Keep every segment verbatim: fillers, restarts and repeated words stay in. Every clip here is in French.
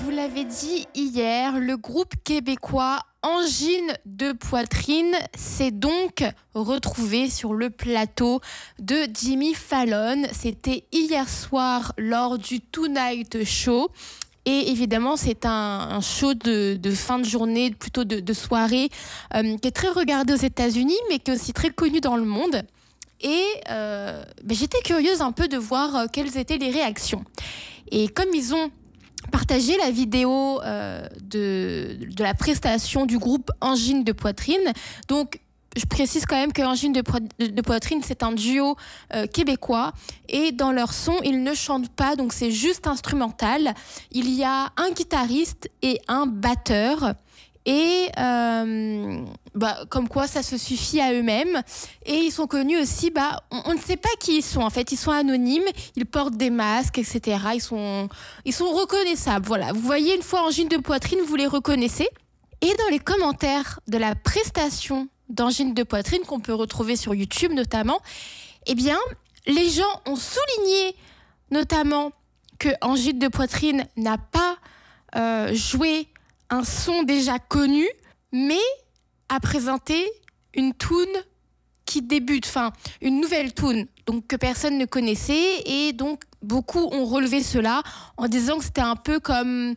vous l'avez dit hier, le groupe québécois Angine de Poitrine s'est donc retrouvé sur le plateau de Jimmy Fallon. C'était hier soir lors du Tonight Show. Et évidemment, c'est un, un show de, de fin de journée, plutôt de, de soirée, euh, qui est très regardé aux États-Unis, mais qui est aussi très connu dans le monde. Et euh, ben, j'étais curieuse un peu de voir euh, quelles étaient les réactions. Et comme ils ont partagé la vidéo euh, de, de la prestation du groupe Angine de Poitrine, donc je précise quand même que Angine de, po- de Poitrine, c'est un duo euh, québécois. Et dans leur son, ils ne chantent pas, donc c'est juste instrumental. Il y a un guitariste et un batteur. Et euh, bah, comme quoi ça se suffit à eux-mêmes. Et ils sont connus aussi, bah, on, on ne sait pas qui ils sont en fait, ils sont anonymes, ils portent des masques, et cetera. Ils sont, ils sont reconnaissables, voilà. Vous voyez une fois Angine de Poitrine, vous les reconnaissez. Et dans les commentaires de la prestation d'Angine de Poitrine, qu'on peut retrouver sur YouTube notamment, eh bien, les gens ont souligné notamment que Angine de Poitrine n'a pas euh, joué un son déjà connu, mais a présenté une tune qui débute, enfin une nouvelle tune, donc que personne ne connaissait, et donc beaucoup ont relevé cela en disant que c'était un peu comme,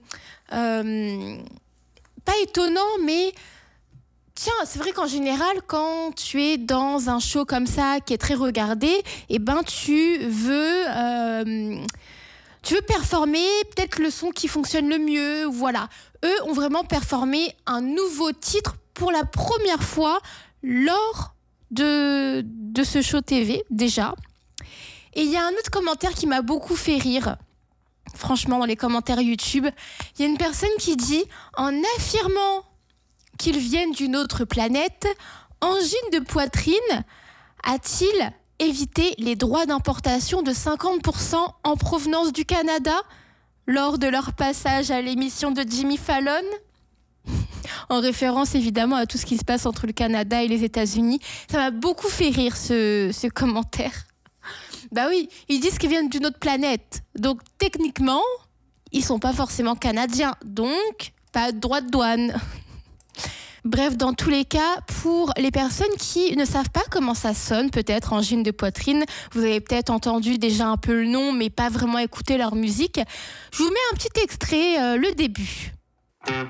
euh, pas étonnant, mais tiens, c'est vrai qu'en général, quand tu es dans un show comme ça qui est très regardé, eh ben tu veux euh, tu veux performer peut-être le son qui fonctionne le mieux, voilà. Eux ont vraiment performé un nouveau titre pour la première fois lors de, de ce show T V, déjà. Et il y a un autre commentaire qui m'a beaucoup fait rire. Franchement, dans les commentaires YouTube, il y a une personne qui dit « En affirmant qu'ils viennent d'une autre planète, Angine de Poitrine a-t-il évité les droits d'importation de cinquante pour cent en provenance du Canada lors de leur passage à l'émission de Jimmy Fallon ?» En référence évidemment à tout ce qui se passe entre le Canada et les États-Unis. Ça m'a beaucoup fait rire ce, ce commentaire. Bah oui, ils disent qu'ils viennent d'une autre planète. Donc techniquement, ils sont pas forcément canadiens. Donc, pas de droit de douane. Bref, dans tous les cas, pour les personnes qui ne savent pas comment ça sonne, peut-être Angine de Poitrine, vous avez peut-être entendu déjà un peu le nom, mais pas vraiment écouté leur musique. Je vous mets un petit extrait, euh, le début.